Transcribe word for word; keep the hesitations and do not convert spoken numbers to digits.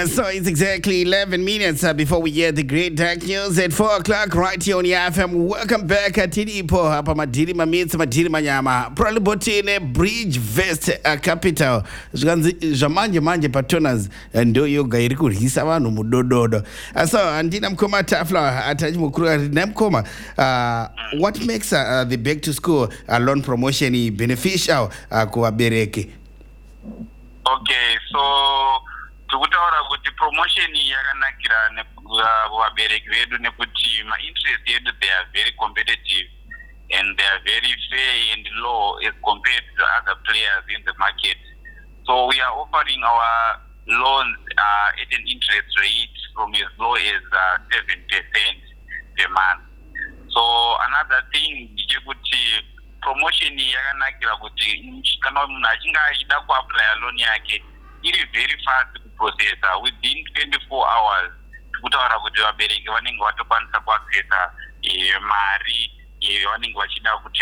Uh, so it's exactly eleven minutes uh, before we get the great dark news at four o'clock right here on the F M. Welcome back at Tilipo, hapa madiri mamitsi, madiri manyama. Probably botine Bridge Vest uh, Capital. Zganzi jamanje manje patronas ndo yo gairi kurisa vanhu mudododo. Uh, so andina mkoma tafla ataji mukuru nemkoma. Uh, what makes uh, the back to school uh, loan promotion beneficial uh, kwa bereke? Okay, so tukutaura kuti promotion yakanakira nevabereki vedu nekuti ma interest yedu they are very competitive and they are very fair and low as compared to other players in the market. So we are offering our loans uh, at an interest rate from as low as uh, seven percent per month. So another thing is kuti promotion yakanakira kuti kana munhu achinge achida kuapply loan yake iri very fast kuprocessa within twenty-four hours. Kutaura kuti vabereki vanenge vatokwanisa kuaccessa mari yavanenge vachida kuti